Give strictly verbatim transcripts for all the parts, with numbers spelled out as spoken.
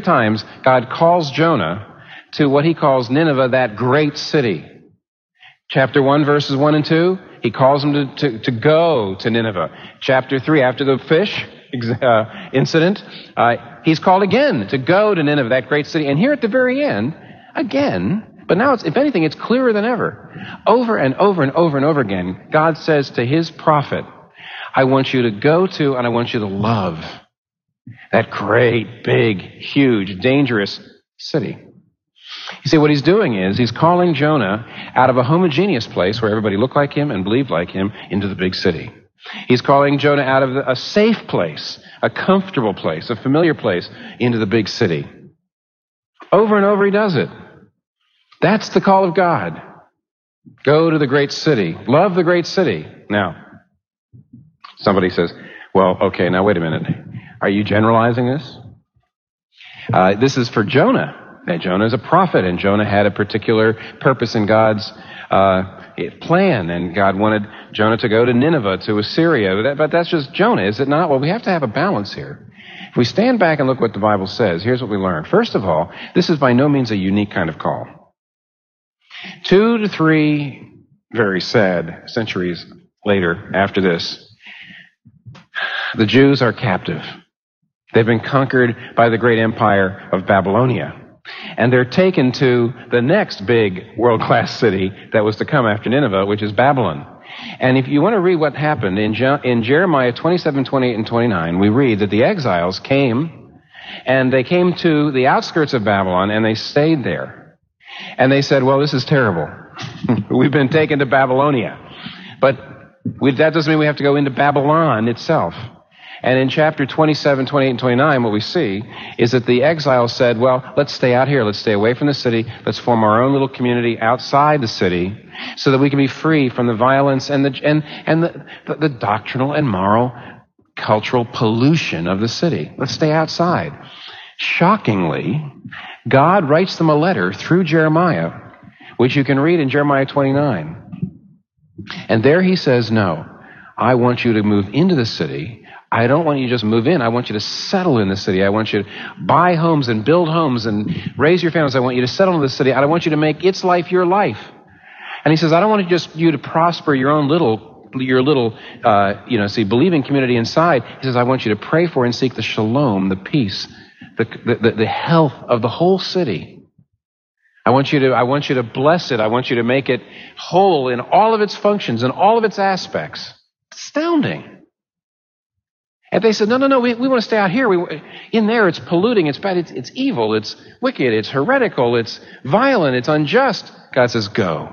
times God calls Jonah to what he calls Nineveh, that great city. Chapter one, verses one and two, he calls him to, to, to go to Nineveh. Chapter three, after the fish uh, incident, uh, he's called again to go to Nineveh, that great city. And here at the very end, again, but now, it's, if anything, it's clearer than ever. Over and over and over and over again, God says to his prophet, I want you to go to and I want you to love that great, big, huge, dangerous city. You see, what he's doing is he's calling Jonah out of a homogeneous place where everybody looked like him and believed like him into the big city. He's calling Jonah out of a safe place, a comfortable place, a familiar place, into the big city. Over and over he does it. That's the call of God. Go to the great city. Love the great city. Now, somebody says, well, okay, now wait a minute. Are you generalizing this? Uh, this is for Jonah. Now, Jonah is a prophet, and Jonah had a particular purpose in God's uh, plan, and God wanted Jonah to go to Nineveh, to Assyria. But that's just Jonah, is it not? Well, we have to have a balance here. If we stand back and look what the Bible says, here's what we learn. First of all, this is by no means a unique kind of call. Two to three very sad centuries later, after this, the Jews are captive. They've been conquered by the great empire of Babylonia. And they're taken to the next big world-class city that was to come after Nineveh, which is Babylon. And if you want to read what happened, in, Je- in Jeremiah twenty-seven, twenty-eight, and twenty-nine, we read that the exiles came, and they came to the outskirts of Babylon, and they stayed there. And they said, well, this is terrible. We've been taken to Babylonia. But we, that doesn't mean we have to go into Babylon itself. And in chapter twenty-seven, twenty-eight, and twenty-nine, what we see is that the exiles said, well, let's stay out here. Let's stay away from the city. Let's form our own little community outside the city so that we can be free from the violence and the and, and the, the, the doctrinal and moral cultural pollution of the city. Let's stay outside. Shockingly, God writes them a letter through Jeremiah, which you can read in Jeremiah twenty-nine. And there he says, no, I want you to move into the city. I don't want you to just move in. I want you to settle in the city. I want you to buy homes and build homes and raise your families. I want you to settle in the city. I want you to make its life your life. And he says, I don't want just you to prosper your own little, your little, uh, you know, see, believing community inside. He says, I want you to pray for and seek the shalom, the peace, the, the, the health of the whole city. I want you to, I want you to bless it. I want you to make it whole in all of its functions and all of its aspects. Astounding. And they said, no, no, no, we, we want to stay out here. We, in there, it's polluting, it's bad, it's, it's evil, it's wicked, it's heretical, it's violent, it's unjust. God says, go.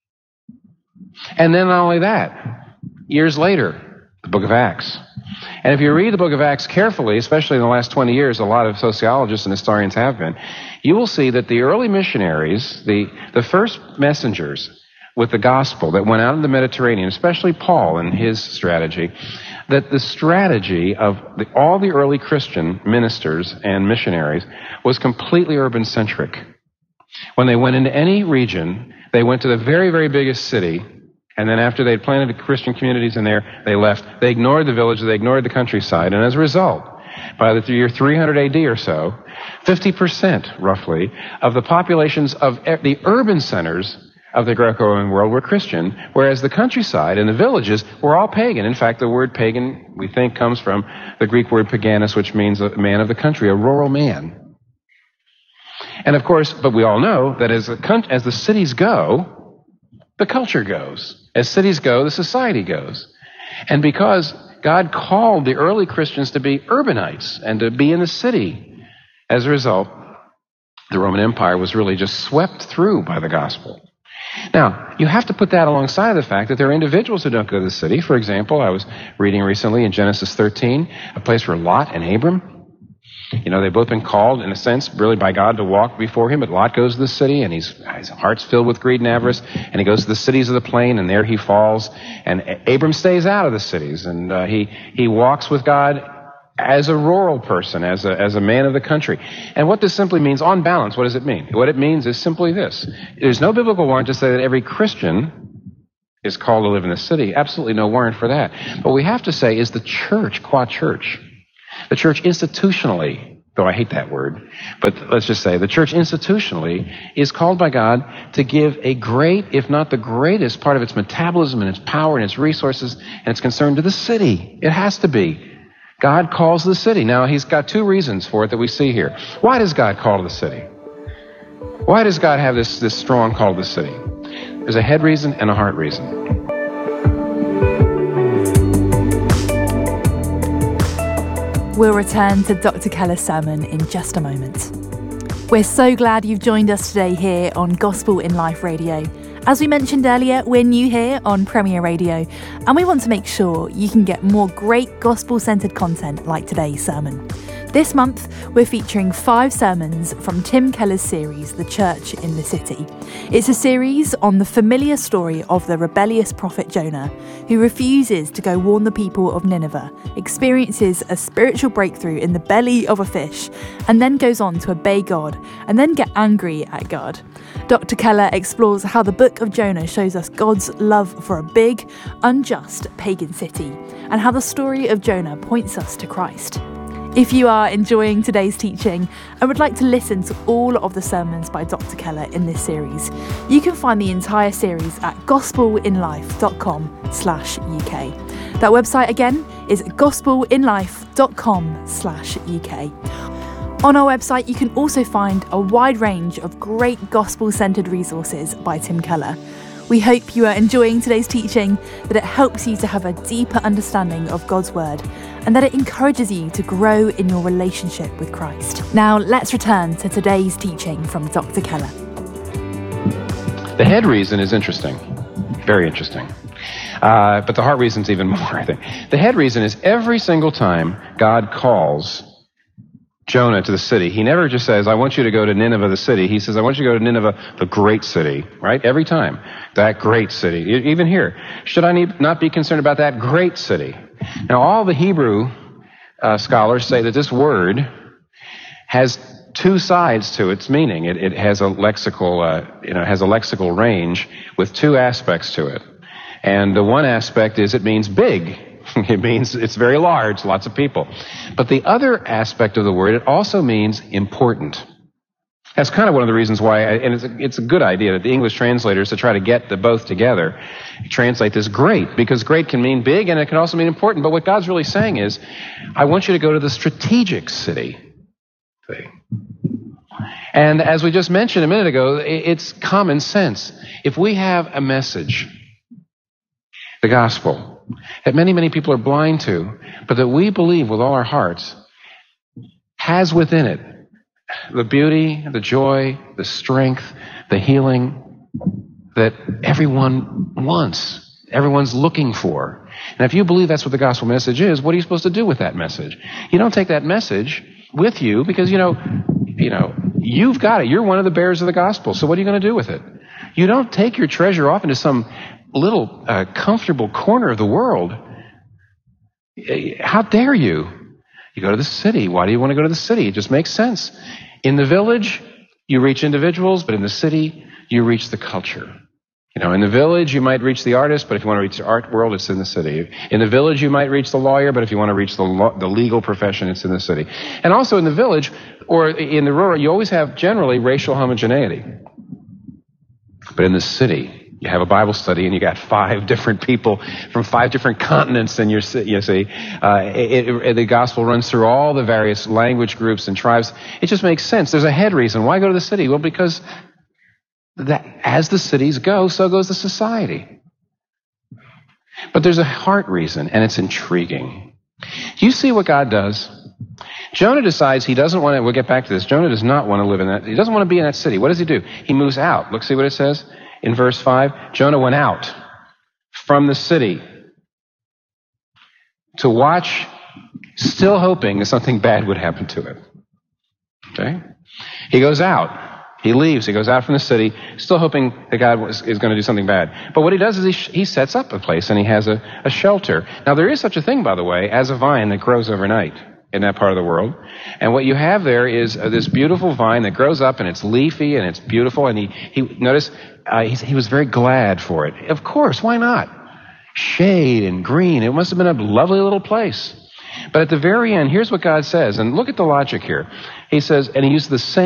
And then not only that, years later, the book of Acts. And if you read the book of Acts carefully, especially in the last twenty years, a lot of sociologists and historians have been, you will see that the early missionaries, the, the first messengers with the gospel that went out in the Mediterranean, especially Paul and his strategy, that the strategy of the, all the early Christian ministers and missionaries was completely urban-centric. When they went into any region, they went to the very, very biggest city, and then after they'd planted the Christian communities in there, they left. They ignored the villages, they ignored the countryside, and as a result, by the year three hundred A D or so, fifty percent, roughly, of the populations of the urban centers of the Greco-Roman world were Christian, whereas the countryside and the villages were all pagan. In fact, the word pagan, we think, comes from the Greek word paganus, which means a man of the country, a rural man. And of course, but we all know that as the, as the cities go, the culture goes. As cities go, the society goes. And because God called the early Christians to be urbanites and to be in the city, as a result, the Roman Empire was really just swept through by the gospel. Now, you have to put that alongside of the fact that there are individuals who don't go to the city. For example, I was reading recently in Genesis thirteen, a place where Lot and Abram, you know, they've both been called, in a sense, really by God to walk before him, but Lot goes to the city, and he's, his heart's filled with greed and avarice, and he goes to the cities of the plain, and there he falls, and Abram stays out of the cities, and uh, he, he walks with God as a rural person, as a, as a man of the country. And what this simply means, on balance, what does it mean? What it means is simply this. There's no biblical warrant to say that every Christian is called to live in the city. Absolutely no warrant for that. But what we have to say is the church, qua church, the church institutionally though I hate that word. But let's just say the church institutionally is called by God to give a great, if not the greatest, part of its metabolism and its power and its resources and its concern to the city. It has to be. God calls the city. Now, he's got two reasons for it that we see here. Why does God call to the city? Why does God have this, this strong call to the city? There's a head reason and a heart reason. We'll return to Doctor Keller's sermon in just a moment. We're so glad you've joined us today here on Gospel in Life Radio. As we mentioned earlier, we're new here on Premier Radio, and we want to make sure you can get more great gospel-centered content like today's sermon. This month, we're featuring five sermons from Tim Keller's series, The Church in the City. It's a series on the familiar story of the rebellious prophet Jonah, who refuses to go warn the people of Nineveh, experiences a spiritual breakthrough in the belly of a fish, and then goes on to obey God, and then get angry at God. Doctor Keller explores how the book of Jonah shows us God's love for a big, unjust pagan city, and how the story of Jonah points us to Christ. If you are enjoying today's teaching and would like to listen to all of the sermons by Doctor Keller in this series, you can find the entire series at gospelinlife.com slash UK. That website again is gospelinlife.com slash UK. On our website, you can also find a wide range of great gospel-centered resources by Tim Keller. We hope you are enjoying today's teaching, that it helps you to have a deeper understanding of God's Word, and that it encourages you to grow in your relationship with Christ. Now, let's return to today's teaching from Doctor Keller. The head reason is interesting, very interesting. Uh, but the heart reason is even more, I think. The head reason is every single time God calls Jonah to the city, he never just says, I want you to go to Nineveh, the city. He says, I want you to go to Nineveh, the great city, right? Every time. That great city. Even here. Should I need, not be concerned about that great city? Now, all the Hebrew uh, scholars say that this word has two sides to its meaning. It, it has a lexical, uh, you know, it has a lexical range with two aspects to it. And the one aspect is it means big. It means it's very large, lots of people. But the other aspect of the word, it also means important. That's kind of one of the reasons why, I, and it's a, it's a good idea that the English translators, to try to get the both together, translate this great, because great can mean big and it can also mean important. But what God's really saying is, I want you to go to the strategic city. And as we just mentioned a minute ago, it's common sense. If we have a message, the gospel, that many, many people are blind to, but that we believe with all our hearts, has within it the beauty, the joy, the strength, the healing that everyone wants, everyone's looking for. And if you believe that's what the gospel message is, what are you supposed to do with that message? You don't take that message with you because, you know, you know, you've got it. You're one of the bearers of the gospel. So what are you going to do with it? You don't take your treasure off into some little uh, comfortable corner of the world. How dare you? You go to the city. Why do you want to go to the city? It just makes sense. In the village, you reach individuals, but in the city, you reach the culture. You know, in the village, you might reach the artist, but if you want to reach the art world, it's in the city. In the village, you might reach the lawyer, but if you want to reach the lo- the legal profession, it's in the city. And also in the village, or in the rural, you always have generally racial homogeneity. But in the city, you have a Bible study and you got five different people from five different continents in your city, you see. Uh, it, it, the gospel runs through all the various language groups and tribes. It just makes sense. There's a head reason. Why go to the city? Well, because that as the cities go, so goes the society. But there's a heart reason, and it's intriguing. Do you see what God does? Jonah decides he doesn't want to, we'll get back to this, Jonah does not want to live in that, he doesn't want to be in that city. What does he do? He moves out. Look, see what it says in verse five? Jonah went out from the city to watch, still hoping that something bad would happen to him. Okay? He goes out. He leaves. He goes out from the city, still hoping that God was, is going to do something bad. But what he does is he, he sets up a place and he has a, a shelter. Now, there is such a thing, by the way, as a vine that grows overnight in that part of the world. And what you have there is uh, this beautiful vine that grows up and it's leafy and it's beautiful. And he, he notice, uh, he, he was very glad for it. Of course, why not? Shade and green. It must have been a lovely little place. But at the very end, here's what God says, and look at the logic here. He says, and he used the same